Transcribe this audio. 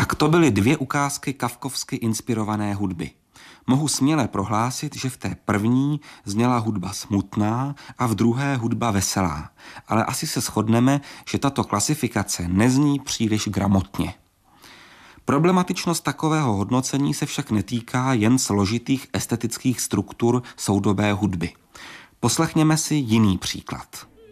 Tak to byly 2 ukázky kafkovsky inspirované hudby. Mohu směle prohlásit, že v té první zněla hudba smutná a v druhé hudba veselá. Ale asi se shodneme, že tato klasifikace nezní příliš gramotně. Problematičnost takového hodnocení se však netýká jen složitých estetických struktur soudobé hudby. Poslechněme si jiný příklad.